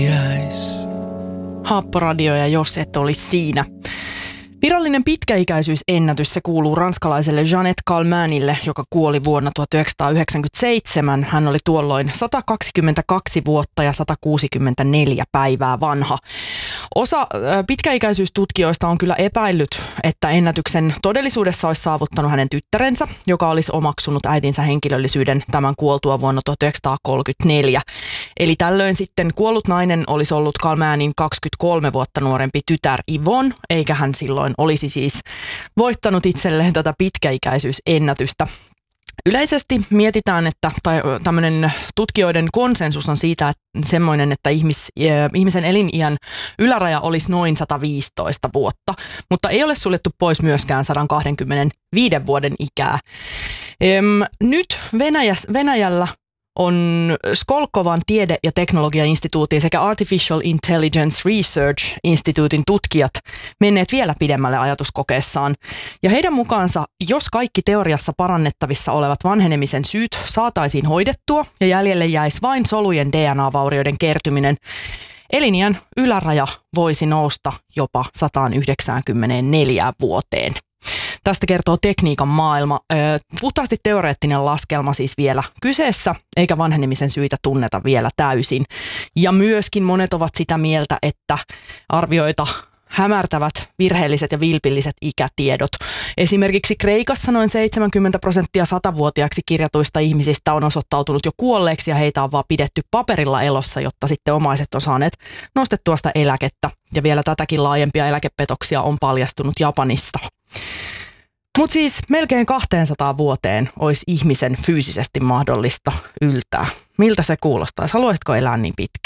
Haapporadio ja jos et olisi siinä. Virallinen pitkäikäisyysennätys se kuuluu ranskalaiselle Jeanette Calmenille, joka kuoli vuonna 1997. Hän oli tuolloin 122 vuotta ja 164 päivää vanha. Osa pitkäikäisyystutkijoista on kyllä epäillyt, että ennätyksen todellisuudessa olisi saavuttanut hänen tyttärensä, joka olisi omaksunut äitinsä henkilöllisyyden tämän kuoltua vuonna 1934. Eli tällöin sitten kuollut nainen olisi ollut Calmenin 23 vuotta nuorempi tytär Yvonne, eikä hän silloin olisi siis voittanut itselleen tätä pitkäikäisyysennätystä. Yleisesti mietitään, että tämmöinen tutkijoiden konsensus on siitä, että semmoinen, että ihmisen eliniän yläraja olisi noin 115 vuotta, mutta ei ole suljettu pois myöskään 125 vuoden ikää. Nyt Venäjällä on Skolkovan tiede- ja teknologiainstituutin sekä Artificial Intelligence Research Instituutin tutkijat menneet vielä pidemmälle ajatuskokeessaan. Ja heidän mukaansa, jos kaikki teoriassa parannettavissa olevat vanhenemisen syyt saataisiin hoidettua ja jäljelle jäisi vain solujen DNA-vaurioiden kertyminen, eliniän yläraja voisi nousta jopa 194 vuoteen. Tästä kertoo Tekniikan maailma. Puhtaasti teoreettinen laskelma siis vielä kyseessä, eikä vanhenemisen syitä tunneta vielä täysin. Ja myöskin monet ovat sitä mieltä, että arvioita hämärtävät virheelliset ja vilpilliset ikätiedot. Esimerkiksi Kreikassa noin 70% 100-vuotiaaksi kirjatuista ihmisistä on osoittautunut jo kuolleeksi ja heitä on vaan pidetty paperilla elossa, jotta sitten omaiset on saaneet nostettua sitä eläkettä. Ja vielä tätäkin laajempia eläkepetoksia on paljastunut Japanista. Mutta siis melkein 200 vuoteen olisi ihmisen fyysisesti mahdollista yltää. Miltä se kuulostaisi? Haluaisitko elää niin pitkään?